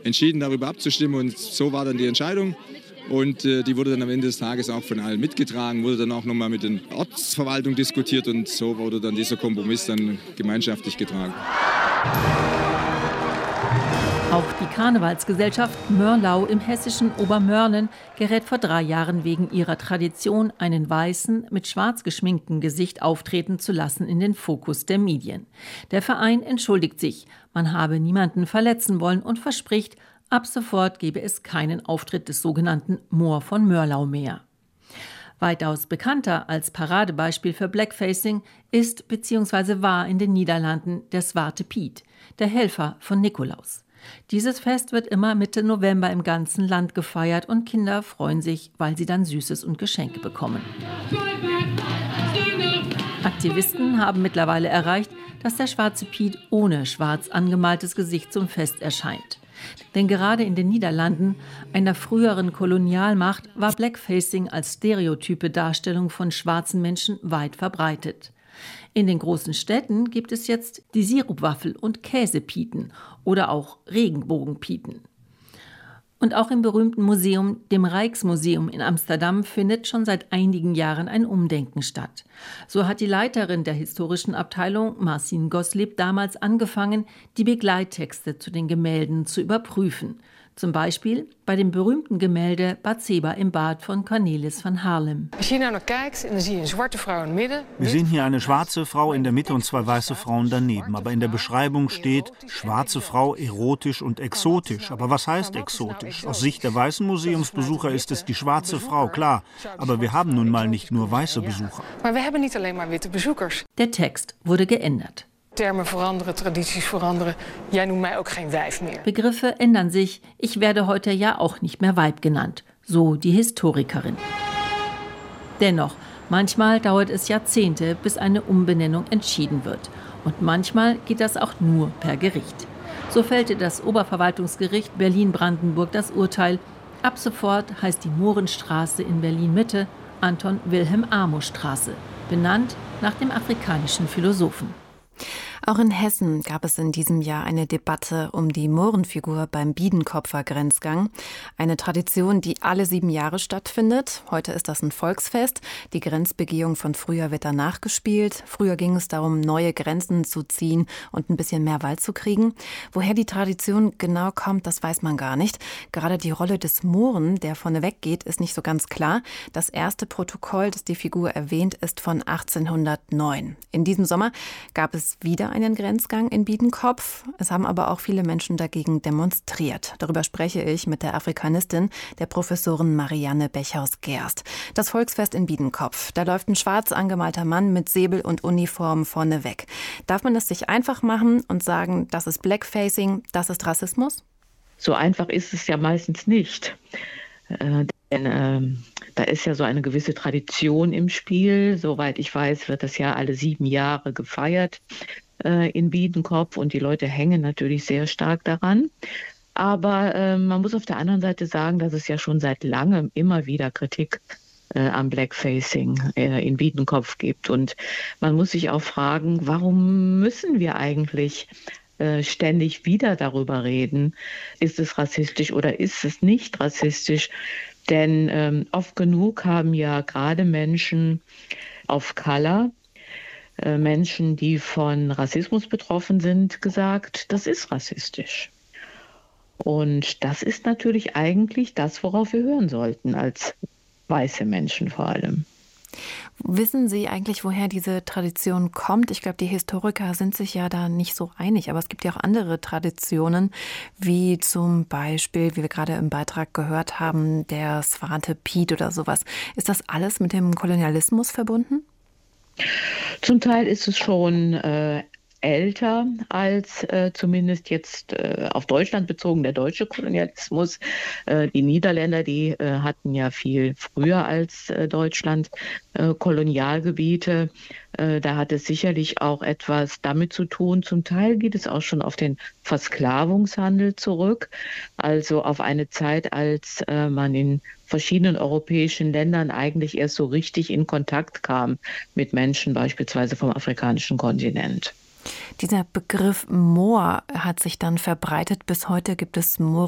entschieden, darüber abzustimmen und so war dann die Entscheidung. Und die wurde dann am Ende des Tages auch von allen mitgetragen, wurde dann auch nochmal mit der Ortsverwaltung diskutiert und so wurde dann dieser Kompromiss dann gemeinschaftlich getragen. Auch die Karnevalsgesellschaft Mörlau im hessischen Obermörlen gerät vor 3 Jahren wegen ihrer Tradition, einen weißen, mit schwarz geschminkten Gesicht auftreten zu lassen, in den Fokus der Medien. Der Verein entschuldigt sich, man habe niemanden verletzen wollen und verspricht, ab sofort gebe es keinen Auftritt des sogenannten Moor von Mörlau mehr. Weitaus bekannter als Paradebeispiel für Blackfacing ist bzw. war in den Niederlanden der Zwarte Piet, der Helfer von Nikolaus. Dieses Fest wird immer Mitte November im ganzen Land gefeiert und Kinder freuen sich, weil sie dann Süßes und Geschenke bekommen. Aktivisten haben mittlerweile erreicht, dass der Schwarze Piet ohne schwarz angemaltes Gesicht zum Fest erscheint. Denn gerade in den Niederlanden, einer früheren Kolonialmacht, war Blackfacing als stereotype Darstellung von schwarzen Menschen weit verbreitet. In den großen Städten gibt es jetzt die Sirupwaffel- und Käsepieten oder auch Regenbogenpieten. Und auch im berühmten Museum, dem Rijksmuseum in Amsterdam, findet schon seit einigen Jahren ein Umdenken statt. So hat die Leiterin der historischen Abteilung, Marcin Goslib, damals angefangen, die Begleittexte zu den Gemälden zu überprüfen. Zum Beispiel bei dem berühmten Gemälde Bathseba im Bad von Cornelis van Haarlem. Wir sehen hier eine schwarze Frau in der Mitte und 2 weiße Frauen daneben. Aber in der Beschreibung steht, schwarze Frau erotisch und exotisch. Aber was heißt exotisch? Aus Sicht der weißen Museumsbesucher ist es die schwarze Frau, klar. Aber wir haben nun mal nicht nur weiße Besucher. Der Text wurde geändert. Termen veranderen, Tradities veranderen. Jij noemt mij ook geen wijf meer. Begriffe ändern sich. Ich werde heute ja auch nicht mehr Weib genannt. So die Historikerin. Dennoch, manchmal dauert es Jahrzehnte, bis eine Umbenennung entschieden wird. Und manchmal geht das auch nur per Gericht. So fällte das Oberverwaltungsgericht Berlin-Brandenburg das Urteil. Ab sofort heißt die Mohrenstraße in Berlin-Mitte Anton-Wilhelm-Amo-Straße, benannt nach dem afrikanischen Philosophen. Auch in Hessen gab es in diesem Jahr eine Debatte um die Mohrenfigur beim Biedenkopfer Grenzgang. Eine Tradition, die alle 7 Jahre stattfindet. Heute ist das ein Volksfest. Die Grenzbegehung von früher wird danach gespielt. Früher ging es darum, neue Grenzen zu ziehen und ein bisschen mehr Wald zu kriegen. Woher die Tradition genau kommt, das weiß man gar nicht. Gerade die Rolle des Mohren, der vorneweg geht, ist nicht so ganz klar. Das erste Protokoll, das die Figur erwähnt, ist von 1809. In diesem Sommer gab es wieder einen Grenzgang in Biedenkopf. Es haben aber auch viele Menschen dagegen demonstriert. Darüber spreche ich mit der Afrikanistin, der Professorin Marianne Bechhaus-Gerst. Das Volksfest in Biedenkopf. Da läuft ein schwarz angemalter Mann mit Säbel und Uniform vorneweg. Darf man es sich einfach machen und sagen, das ist Blackfacing, das ist Rassismus? So einfach ist es ja meistens nicht. Denn da ist ja so eine gewisse Tradition im Spiel. Soweit ich weiß, wird das ja alle 7 Jahre gefeiert in Biedenkopf und die Leute hängen natürlich sehr stark daran. Aber man muss auf der anderen Seite sagen, dass es ja schon seit langem immer wieder Kritik am Blackfacing in Biedenkopf gibt. Und man muss sich auch fragen, warum müssen wir eigentlich ständig wieder darüber reden? Ist es rassistisch oder ist es nicht rassistisch? Denn oft genug haben ja gerade Menschen of Color, Menschen, die von Rassismus betroffen sind, gesagt, das ist rassistisch. Und das ist natürlich eigentlich das, worauf wir hören sollten, als weiße Menschen vor allem. Wissen Sie eigentlich, woher diese Tradition kommt? Ich glaube, die Historiker sind sich ja da nicht so einig, aber es gibt ja auch andere Traditionen, wie zum Beispiel, wie wir gerade im Beitrag gehört haben, der Zwarte Piet oder sowas. Ist das alles mit dem Kolonialismus verbunden? Zum Teil ist es schon älter als zumindest jetzt auf Deutschland bezogen, der deutsche Kolonialismus. Die Niederländer, die hatten ja viel früher als Deutschland Kolonialgebiete. Da hat es sicherlich auch etwas damit zu tun. Zum Teil geht es auch schon auf den Versklavungshandel zurück, also auf eine Zeit, als man in verschiedenen europäischen Ländern eigentlich erst so richtig in Kontakt kam mit Menschen, beispielsweise vom afrikanischen Kontinent. Dieser Begriff Moor hat sich dann verbreitet. Bis heute gibt es Mohren